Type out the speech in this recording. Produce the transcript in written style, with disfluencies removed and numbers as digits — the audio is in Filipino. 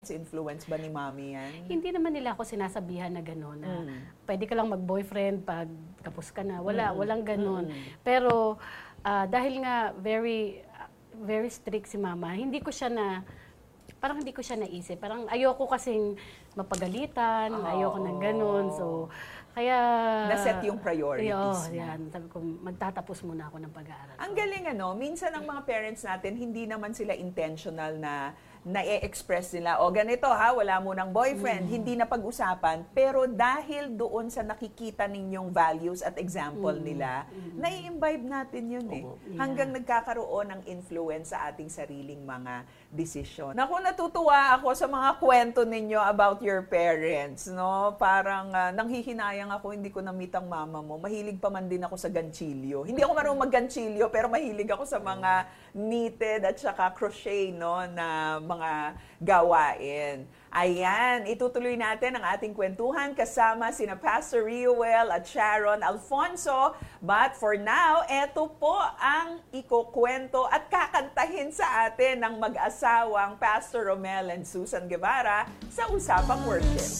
Influence ba ni Mommy yan? Hindi naman nila ako sinasabihan na gano'n, na pwede ka lang mag-boyfriend pag kapos ka na. Walang gano'n. Pero dahil nga very strict si Mama, parang hindi ko siya naisip. Parang ayoko kasing mapagalitan, ayoko ng gano'n. So, kaya... Naset yung priorities mo. Yan. Sabi ko, magtatapos muna ako ng pag-aaral. Ang galing minsan ang mga parents natin, hindi naman sila intentional na na-express nila, ganito wala mo ng boyfriend, hindi na pag-usapan, pero dahil doon sa nakikita ninyong values at example nila, nai-imbibe natin yun hanggang nagkakaroon ng influence sa ating sariling mga desisyon. Naku, natutuwa ako sa mga kwento ninyo about your parents, no? Parang nanghihinayang ako, hindi ko na-meet ang mama mo. Mahilig pa man din ako sa ganchilyo. Hindi ako marunong mag-ganchilyo, pero mahilig ako sa mga knitted at saka crochet, no, na mga gawain. Ayan, itutuloy natin ang ating kwentuhan kasama sina Pastor Reuel at Sharon Alfonso. But for now, eto po ang ikukwento at kakantahin sa atin ng mag-asawang Pastor Romel and Susan Guevara sa Usapang Worship.